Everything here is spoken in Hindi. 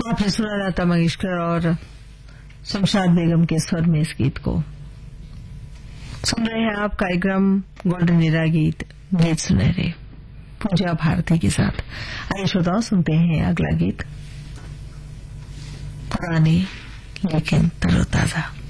आपने सुना लता मंगेशकर और शमशाद बेगम के स्वर में इस गीत को। सुन रहे हैं आप कार्यक्रम गोल्डन एरा गीत गीत सुनहरे पूजा भारती के साथ। आइए श्रोताओं सुनते हैं अगला गीत, पुराने लेकिन तरोताजा।